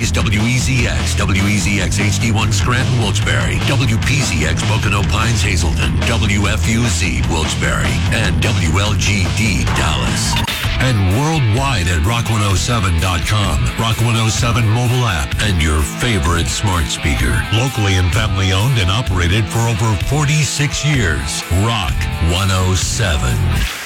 is WEZX, WEZX HD1 Scranton, Wilkes-Barre, WPZX Pocono Pines, Hazleton, WFUZ Wilkes-Barre, and WLGD Dallas. And worldwide at rock107.com, Rock 107 mobile app, and your favorite smart speaker. Locally and family owned and operated for over 46 years. Rock 107.